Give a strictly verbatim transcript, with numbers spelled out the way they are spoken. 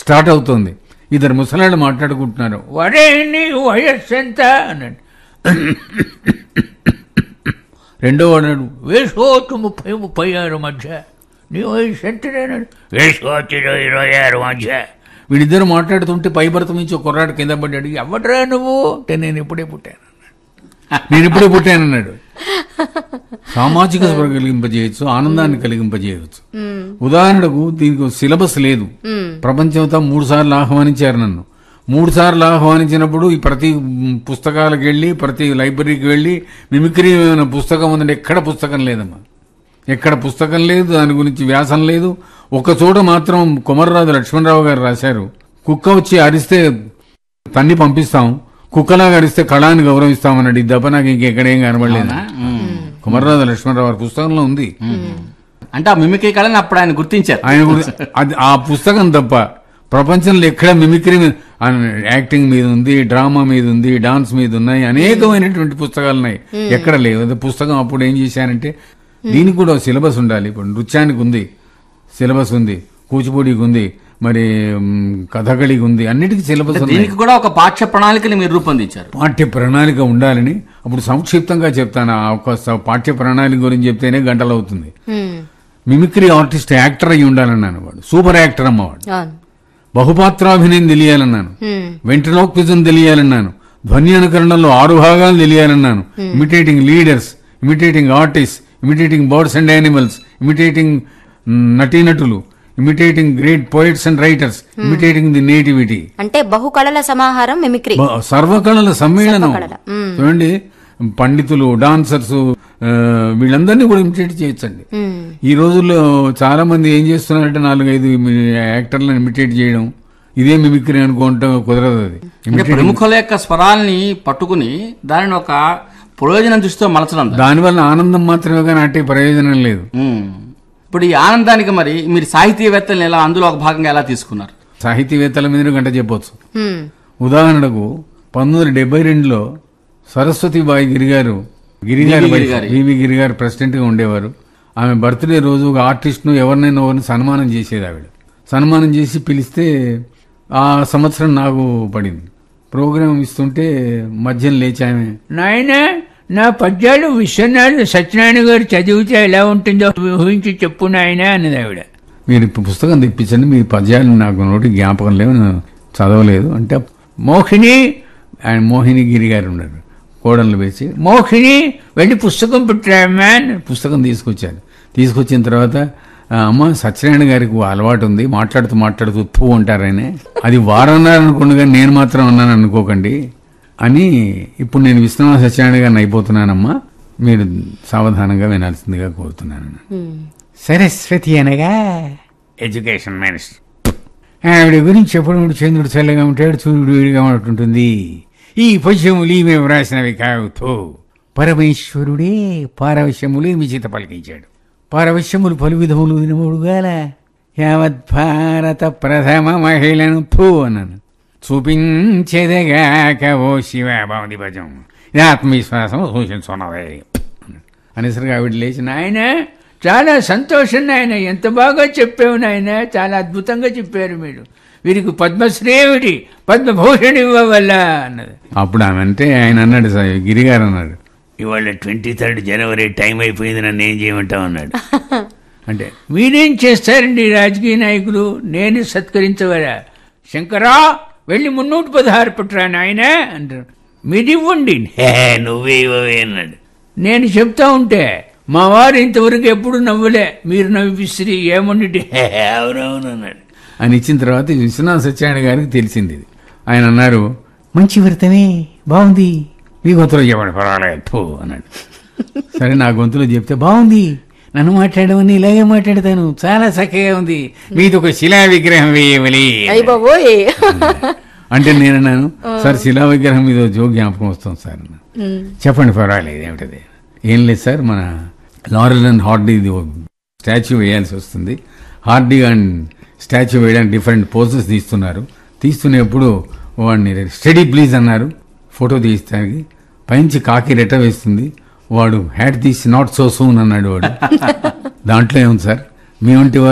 Start అవుతుంది. ఇద్దరు ముసలాళ్ళు మాట్లాడుకుంటున్నారు. వరే నీ వయస్సు ఎంత అన్నాడు. రెండో వాడు వేసుకోవచ్చు ముప్పై ముప్పై ఆరు మధ్య. నీ వయసు ఎంతనేనాడు? వేసుకోవచ్చు ఇరవై ఇరవై ఆరు మధ్య. వీడిద్దరు మాట్లాడుతుంటే పై భర్త నుంచి ఒక కుర్రాడు కింద పడ్డాడు. ఎవడరా నువ్వు అంటే నేను ఇప్పుడే పుట్టాను నేను ఇప్పుడే పుట్టానన్నాడు. సామాజిక స్పృహ కలిగింపజేయచ్చు, ఆనందాన్ని కలిగింపజేయవచ్చు. ఉదాహరణకు దీనికి సిలబస్ లేదు. ప్రపంచంతో మూడు సార్లు ఆహ్వానించారు నన్ను. మూడు సార్లు ఆహ్వానించినప్పుడు ఈ ప్రతి పుస్తకాలకు వెళ్ళి ప్రతి లైబ్రరీకి వెళ్ళి మిమిక్రీ పుస్తకం ఉందంటే ఎక్కడ పుస్తకం లేదమ్మా, ఎక్కడ పుస్తకం లేదు, దాని గురించి వ్యాసం లేదు. ఒక చోట మాత్రం కొమర్రాజు లక్ష్మణరావు గారు రాశారు, కుక్క వచ్చి అరిస్తే తన్ని పంపిస్తాం, కుక్కలాగా అరిస్తే కళాన్ని గౌరవిస్తామన్నాడు. ఇది తప్ప నాకు ఇంకెక్కడేం కనబడలేదు. కొమర్రాజు లక్ష్మణరావు గారి పుస్తకంలో ఉంది. అంటే ఆ మిమిక్రీ కళని అప్పుడు ఆయన గుర్తించారు. ఆయన ఆ పుస్తకం తప్ప ప్రపంచంలో ఎక్కడ మిమిక్రీ యాక్టింగ్ మీద ఉంది, డ్రామా మీద ఉంది, డాన్స్ మీద ఉన్నాయి, అనేకమైనటువంటి పుస్తకాలు ఉన్నాయి, ఎక్కడ లేవు. పుస్తకం అప్పుడు ఏం చేశానంటే దీనికి కూడా సిలబస్ ఉండాలి. ఇప్పుడు నృత్యానికి ఉంది సిలబస్ ఉంది, కూచిపూడికి ఉంది, మరి కథകളിకి ఉంది, అన్నిటికీ సిలబస్ ఉంది. దీనికి కూడా ఒక పాఠ్య ప్రణాళికని మీరు రూపొందించారు. పాఠ్య ప్రణాళిక ఉండాలని అప్పుడు సంక్షిప్తంగా చెప్తాను. ఒక పాఠ్య ప్రణాళిక గురించి చెప్తేనే గంటలు అవుతుంది. మిమిక్రీ ఆర్టిస్ట్ యాక్టర్ అయ్యి ఉండాలన్నాను. వాడు సూపర్ యాక్టర్ అమ్మవాడు. బహుపాత్రాభినయం తెలియాలన్నాను. వెంట్రలోక్విజం తెలియాలన్నాను. ధ్వని అనుకరణలో ఆరు భాగాలు తెలియాలన్నాను. Imitating leaders, imitating artist, imitating birds and animals, imitating నటీనటులు, imitating great poets and writers, imitating the nativity. అంటే బహుకళల సమాహారం మిమిక్రీ, సర్వకళల సమ్మేళనం. చూడండి, పండితులు, డాన్సర్స్, వీళ్ళందరినీ కూడా ఇమిటేట్ చేయొచ్చండి. ఈ రోజుల్లో చాలా మంది ఏం చేస్తున్నారంటే నాలుగైదు యాక్టర్లను ఇమిటేట్ చేయడం, ఇదే మిమిక్రీ అనుకుంటా కుదరదు. అది ప్రముఖుల యొక్క స్వరాల్ని పట్టుకుని దానిని ఒక ప్రయోజనం దృష్టితో మలచడం, దానివల్ల ఆనందం మాత్రమే కానీ అట్టే ప్రయోజనం లేదు. ఇప్పుడు ఈ ఆనందానికి మరి మీరు సాహితీవేత్తలను ఎలా అందులో ఒక భాగంగా ఎలా తీసుకున్నారు? సాహితీవేత్తల మీద గంట చెప్పొచ్చు. ఉదాహరణకు పంతొమ్మిది వందల డెబ్బై రెండులో సరస్వతిబాయి గిరిగారు గిరిగారు వివి గిరిగారు ప్రెసిడెంట్ గా ఉండేవారు. ఆమె బర్త్డే రోజు ఒక ఆర్టిస్ట్ను ఎవరినైనా ఎవరిని సన్మానం చేసేది. ఆవిడ సన్మానం చేసి పిలిస్తే ఆ సంవత్సరం నాకు పడింది. ప్రోగ్రాం ఇస్తుంటే మధ్యం లేచామే, నాయన నా పద్యాలు విశ్వనాథ్ సత్యనారాయణ గారు చదివితే ఎలా ఉంటుందో ఊహించి చెప్పు నాయన అన్నది ఆవిడ. మీరు పుస్తకం తెప్పించండి, మీ పద్యాలు నాకు నోటి జ్ఞాపకం లేవు, నేను చదవలేదు అంటే. మోహిని ఆయన మోహిని గిరి గారు ఉన్నారు, కోడళ్ళు వేసి, మోహిని వెళ్ళి పుస్తకం పెట్టామా అని పుస్తకం తీసుకొచ్చాను. తీసుకొచ్చిన తర్వాత, అమ్మ సత్యనారాయణ గారికి అలవాటు ఉంది, మాట్లాడుతూ మాట్లాడుతూ తూ ఉంటారని, అది వారన్నారు అనుకోండి కానీ నేను మాత్రం అన్నాను అనుకోకండి అని. ఇప్పుడు నేను విశ్వనాథ సత్యనారాయణ గారిని అయిపోతున్నానమ్మా, మీరు సావధానంగా వినాల్సిందిగా కోరుతున్నాను. సరస్వతి అనగా ఎడ్యుకేషన్ మినిస్టర్. ఆవిడ గురించి చెప్పడం చంద్రుడు చల్లగా ఉంటాడు, సూర్యుడు వేడిగా ఉంటుంటుంది. ఈ పద్యములు ఈమె వ్రాసినవి కావుతో పరమేశ్వరుడే పారవశ్యములు విచిత పలికించాడు. పారవశ్యములు పలు విధములు వినముడుగాల యావత్ భారత ప్రథమ మహిళను పూ అన్నాను. చూపించేదగాక ఓ శివ బాగుంది భజం, ఇది ఆత్మవిశ్వాసం సూచించున్నదే అనేసరికి ఆవిడ లేచి, నాయన చాలా సంతోషం నాయన, ఎంత బాగా చెప్పావు నాయన, చాలా అద్భుతంగా చెప్పారు మీరు, వీరికి పద్మశ్రీ ఏమిటి పద్మభూషణ్ ఇవ్వవల్ల అన్నది. అప్పుడు ఆమె అంటే ఆయన అన్నాడు, గిరిగారు అన్నాడు, ఇవాళ ట్వంటీ థర్డ్ జనవరి టైం అయిపోయింది, నన్ను ఏం చేయమంటావు అన్నాడు. అంటే మీరేం చేస్తారండి రాజకీయ నాయకులు, నేను సత్కరించవరా, శంకరా వెళ్ళి మున్నూటి పదహారు పట్టురా నాయన అంటారు. మీరు ఇవ్వండి, నువ్వే ఇవ్వవే అన్నాడు. నేను చెప్తా ఉంటే మా వారు ఇంతవరకు ఎప్పుడు నవ్వలే, మీరు నవ్విసిరి ఏమండి అవునవును అన్నాడు. అని ఇచ్చిన తర్వాత విశ్వనాథ సత్యనారాయణ గారికి తెలిసింది. ఆయన అన్నారు, మంచి వ్రతమే బాగుంది, మీ గొంతులో చెప్పండి పర్వాలేదు అన్నాడు. సరే నా గొంతులో చెప్తే బాగుంది, నన్ను మాట్లాడమని ఇలాగే మాట్లాడతాను, చాలా చక్కగా ఉంది, మీది ఒక శిలా విగ్రహం వేయవలి అంటే నేనన్నాను, సార్ శిలా విగ్రహం మీద జో జ్ఞాపకం వస్తుంది సార్. చెప్పండి పర్వాలేదు ఏమిటది. ఏం లేదు సార్, మన లారెల్ అండ్ హార్డీ స్టాచ్యూ వేయాల్సి వస్తుంది, హార్డీ అండ్ స్టాచ్యూ వేయడానికి డిఫరెంట్ పోజెస్ తీస్తున్నారు, తీస్తున్నప్పుడు వాడిని స్టడీ ప్లీజ్ అన్నారు, ఫోటో తీస్తానికి పైనుంచి కాకి రెట్ట వేస్తుంది, వాడు హ్యాట్ తీసి నాట్ సో సూన్ అన్నాడు. వాడు దాంట్లో ఏముంది సార్, మీ వంటి